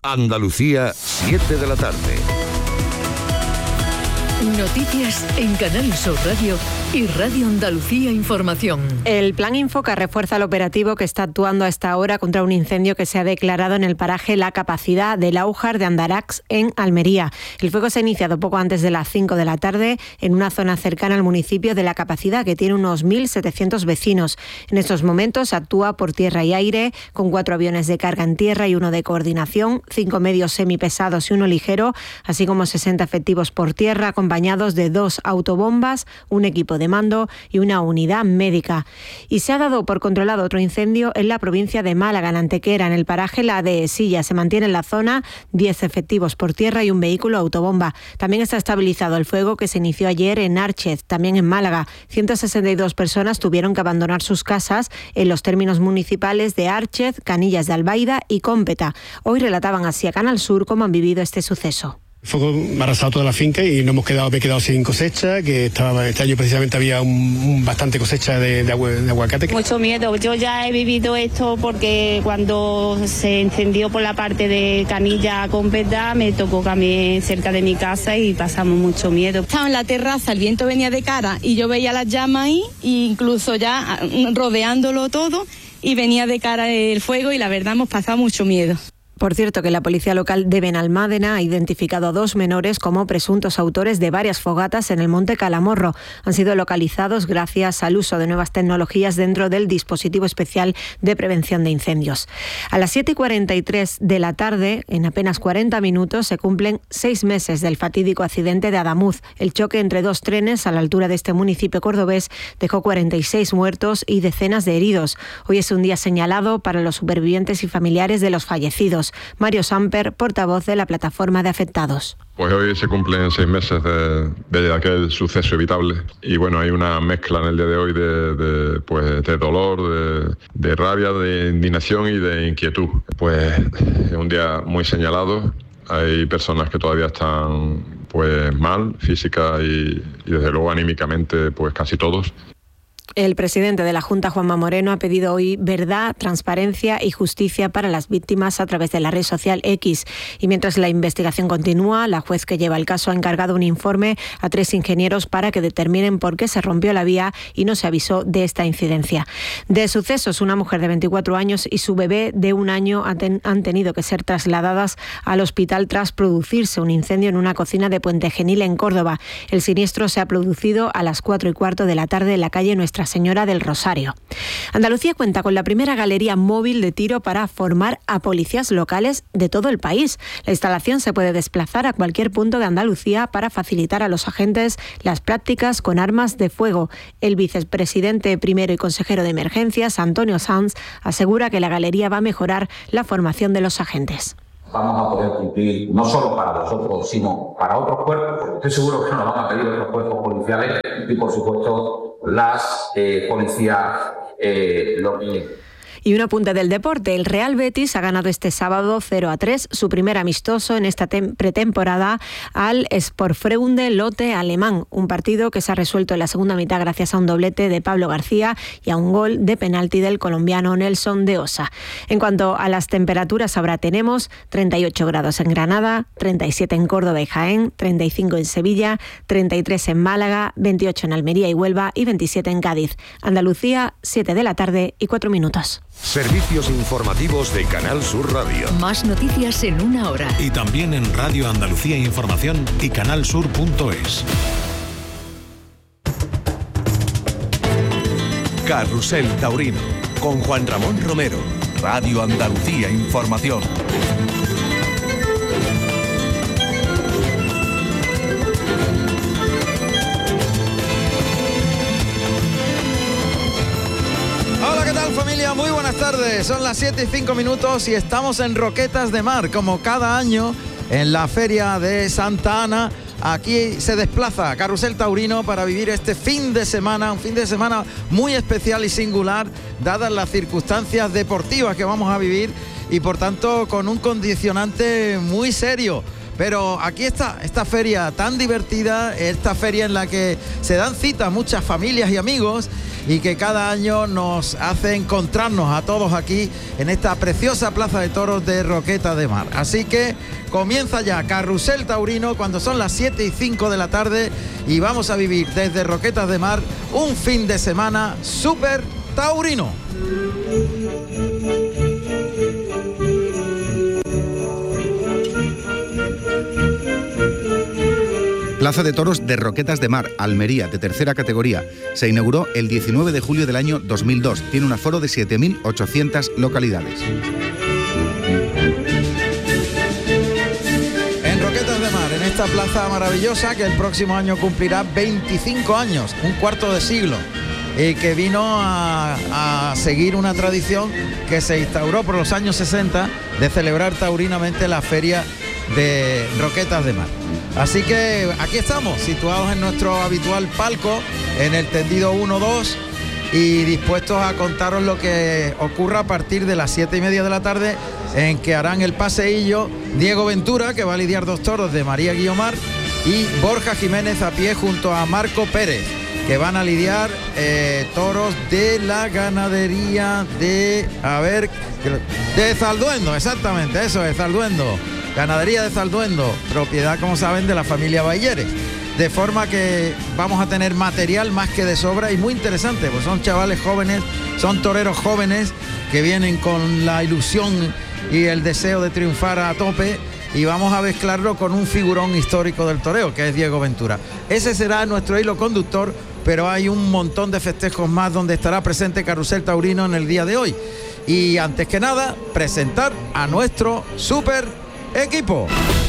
Andalucía, 7 de la tarde. Noticias en Canal Sur Radio y Radio Andalucía Información. El Plan Infoca refuerza el operativo que está actuando a esta hora contra un incendio que se ha declarado en el paraje La Capacidad del Aujar de Andarax, en Almería. El fuego se ha iniciado poco antes de las 5 de la tarde en una zona cercana al municipio de La Capacidad, que tiene unos 1.700 vecinos. En estos momentos actúa por tierra y aire, con 4 aviones de carga en tierra y 1 de coordinación, 5 medios semipesados y 1 ligero, así como 60 efectivos por tierra, acompañados de 2 autobombas, un equipo de mando y una unidad médica. Y se ha dado por controlado otro incendio en la provincia de Málaga, en Antequera, en el paraje La Dehesilla. Se mantiene en la zona 10 efectivos por tierra y un vehículo autobomba. También está estabilizado el fuego que se inició ayer en Árchez, también en Málaga. 162 personas tuvieron que abandonar sus casas en los términos municipales de Árchez, Canillas de Albaida y Cómpeta. Hoy relataban así a Canal Sur cómo han vivido este suceso. El fuego me ha arrasado toda la finca y me he quedado sin cosecha, que este año precisamente había bastante cosecha de aguacate. Mucho miedo, yo ya he vivido esto porque cuando se encendió por la parte de Canilla con Cómpeta me tocó también cerca de mi casa y pasamos mucho miedo. Estaba en la terraza, el viento venía de cara y yo veía las llamas ahí, e incluso ya rodeándolo todo, y venía de cara el fuego y la verdad hemos pasado mucho miedo. Por cierto, que la policía local de Benalmádena ha identificado a 2 menores como presuntos autores de varias fogatas en el Monte Calamorro. Han sido localizados gracias al uso de nuevas tecnologías dentro del dispositivo especial de prevención de incendios. A las 7:43 de la tarde, en apenas 40 minutos, se cumplen 6 meses del fatídico accidente de Adamuz. El choque entre 2 trenes a la altura de este municipio cordobés dejó 46 muertos y decenas de heridos. Hoy es un día señalado para los supervivientes y familiares de los fallecidos. Mario Samper, portavoz de la plataforma de afectados. Pues hoy se cumplen 6 meses de aquel suceso evitable y bueno, hay una mezcla en el día de hoy de dolor, de rabia, de indignación y de inquietud. Pues es un día muy señalado, hay personas que todavía están pues mal, física y desde luego anímicamente pues casi todos. El presidente de la Junta, Juanma Moreno, ha pedido hoy verdad, transparencia y justicia para las víctimas a través de la red social X. Y mientras la investigación continúa, la juez que lleva el caso ha encargado un informe a 3 ingenieros para que determinen por qué se rompió la vía y no se avisó de esta incidencia. De sucesos, una mujer de 24 años y su bebé de 1 año han tenido que ser trasladadas al hospital tras producirse un incendio en una cocina de Puente Genil, en Córdoba. El siniestro se ha producido a las 4:15 de la tarde en la calle Nuestra Señora del Rosario. Andalucía cuenta con la primera galería móvil de tiro para formar a policías locales de todo el país. La instalación se puede desplazar a cualquier punto de Andalucía para facilitar a los agentes las prácticas con armas de fuego. El vicepresidente primero y consejero de emergencias, Antonio Sanz, asegura que la galería va a mejorar la formación de los agentes. Vamos a poder cumplir, no solo para vosotros, sino para otros cuerpos, porque estoy seguro que nos van a pedir otros cuerpos policiales y, por supuesto, las policías locales. Y un apunte del deporte. El Real Betis ha ganado este sábado 0-3 su primer amistoso en esta pretemporada al Sportfreunde Lotte alemán. Un partido que se ha resuelto en la segunda mitad gracias a un doblete de Pablo García y a un gol de penalti del colombiano Nelson de Osa. En cuanto a las temperaturas, ahora tenemos 38 grados en Granada, 37 en Córdoba y Jaén, 35 en Sevilla, 33 en Málaga, 28 en Almería y Huelva y 27 en Cádiz. Andalucía, 7 de la tarde y 4 minutos. Servicios informativos de Canal Sur Radio. Más noticias en 1 hora. Y también en Radio Andalucía Información y canalsur.es. Carrusel Taurino con Juan Ramón Romero. Radio Andalucía Información. Familia, muy buenas tardes, son las 7:05 y estamos en Roquetas de Mar, como cada año en la Feria de Santa Ana. Aquí se desplaza Carrusel Taurino para vivir este fin de semana, un fin de semana muy especial y singular, dadas las circunstancias deportivas que vamos a vivir y por tanto con un condicionante muy serio, Pero aquí está esta feria tan divertida, esta feria en la que se dan cita muchas familias y amigos y que cada año nos hace encontrarnos a todos aquí en esta preciosa plaza de toros de Roquetas de Mar. Así que comienza ya Carrusel Taurino cuando son las 7:05 de la tarde y vamos a vivir desde Roquetas de Mar un fin de semana súper taurino. Plaza de Toros de Roquetas de Mar, Almería, de tercera categoría. Se inauguró el 19 de julio del año 2002. Tiene un aforo de 7.800 localidades. En Roquetas de Mar, en esta plaza maravillosa que el próximo año cumplirá 25 años, un cuarto de siglo, y que vino a seguir una tradición que se instauró por los años 60 de celebrar taurinamente la feria de Roquetas de Mar. Así que aquí estamos, situados en nuestro habitual palco, en el tendido 1-2, y dispuestos a contaros lo que ocurra a partir de las 7:30 de la tarde, en que harán el paseillo Diego Ventura, que va a lidiar 2 toros de María Guiomar, y Borja Jiménez a pie junto a Marco Pérez, que van a lidiar toros de la ganadería de Zalduendo, exactamente, eso es, Zalduendo. Ganadería de Zalduendo, propiedad, como saben, de la familia Bailleres. De forma que vamos a tener material más que de sobra y muy interesante, pues son chavales jóvenes, son toreros jóvenes que vienen con la ilusión y el deseo de triunfar a tope, y vamos a mezclarlo con un figurón histórico del toreo, que es Diego Ventura. Ese será nuestro hilo conductor, pero hay un montón de festejos más donde estará presente Carrusel Taurino en el día de hoy. Y antes que nada, presentar a nuestro super equipo.